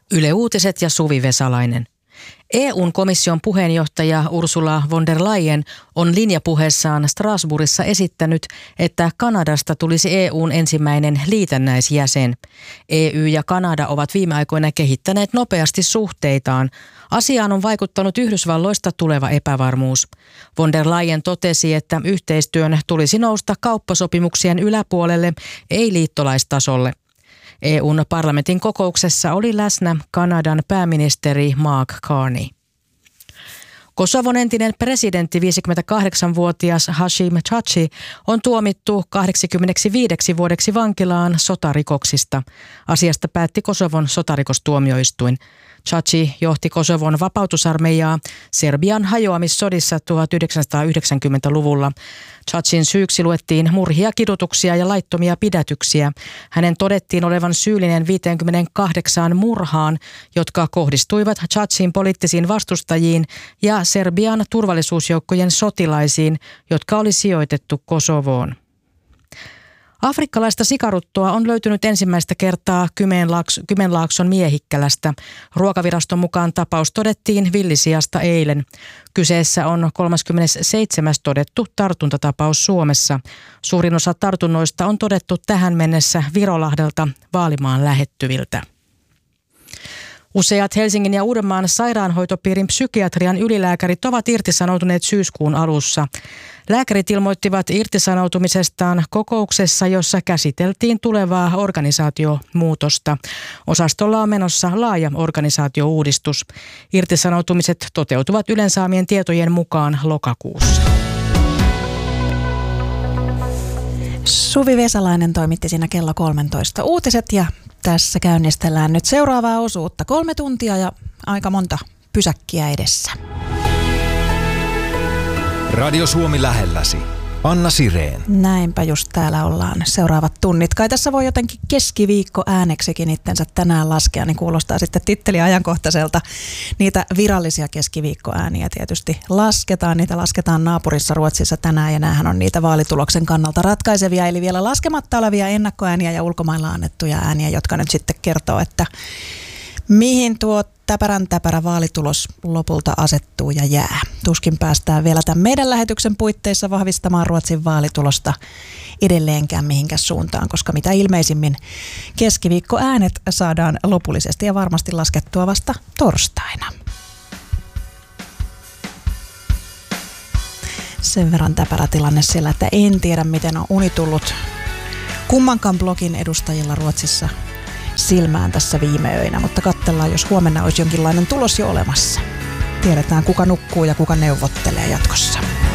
Yle Uutiset ja Suvi Vesalainen. EU:n komission puheenjohtaja Ursula von der Leyen on linjapuheessaan Strasbourgissa esittänyt, että Kanadasta tulisi EU:n ensimmäinen liitännäisjäsen. EU ja Kanada ovat viime aikoina kehittäneet nopeasti suhteitaan. Asiaan on vaikuttanut Yhdysvalloista tuleva epävarmuus. Von der Leyen totesi, että yhteistyön tulisi nousta kauppasopimuksien yläpuolelle, ei liittolaistasolle. EU:n parlamentin kokouksessa oli läsnä Kanadan pääministeri Mark Carney. Kosovon entinen presidentti 58-vuotias Hashim Thaçi on tuomittu 85 vuodeksi vankilaan sotarikoksista. Asiasta päätti Kosovon sotarikostuomioistuin. Thaçi johti Kosovon vapautusarmeijaa Serbian hajoamissodissa 1990-luvulla. Thacin syyksi luettiin murhia, kidutuksia ja laittomia pidätyksiä. Hänen todettiin olevan syyllinen 58 murhaan, jotka kohdistuivat Thacin poliittisiin vastustajiin ja Serbian turvallisuusjoukkojen sotilaisiin, jotka oli sijoitettu Kosovoon. Afrikkalaista sikaruttoa on löytynyt ensimmäistä kertaa Kymenlaakson Miehikkälästä. Ruokaviraston mukaan tapaus todettiin villisiasta eilen. Kyseessä on 37. todettu tartuntatapaus Suomessa. Suurin osa tartunnoista on todettu tähän mennessä Virolahdelta Vaalimaan lähettyviltä. Useat Helsingin ja Uudenmaan sairaanhoitopiirin psykiatrian ylilääkärit ovat irtisanoutuneet syyskuun alussa. Lääkärit ilmoittivat irtisanoutumisestaan kokouksessa, jossa käsiteltiin tulevaa organisaatiomuutosta. Osastolla on menossa laaja organisaatiouudistus. Irtisanoutumiset toteutuvat Ylen saamien tietojen mukaan lokakuussa. Suvi Vesalainen toimitti siinä kello 13 uutiset ja tässä käynnistellään nyt seuraavaa osuutta. 3 tuntia ja aika monta pysäkkiä edessä. Radio Suomi lähelläsi. Anna Sireen. Näinpä just täällä ollaan seuraavat tunnit. Kai tässä voi jotenkin keskiviikko ääneksikin itsensä tänään laskea, niin kuulostaa sitten titteli ajankohtaiselta. Niitä virallisia keskiviikkoääniä tietysti lasketaan. Niitä lasketaan naapurissa Ruotsissa tänään ja näähän on niitä vaalituloksen kannalta ratkaisevia. Eli vielä laskematta olevia ennakkoääniä ja ulkomailla annettuja ääniä, jotka nyt sitten kertoo, että mihin tuo täpärä vaalitulos lopulta asettuu ja jää. Tuskin päästään vielä tämän meidän lähetyksen puitteissa vahvistamaan Ruotsin vaalitulosta edelleenkään mihinkään suuntaan, koska mitä ilmeisimmin keskiviikkoäänet saadaan lopullisesti ja varmasti laskettua vasta torstaina. Sen verran täpärä tilanne siellä, että en tiedä miten on uni tullut kummankaan blogin edustajilla Ruotsissa silmään tässä viime öinä, mutta katsellaan, jos huomenna olisi jonkinlainen tulos jo olemassa. Tiedetään, kuka nukkuu ja kuka neuvottelee jatkossa.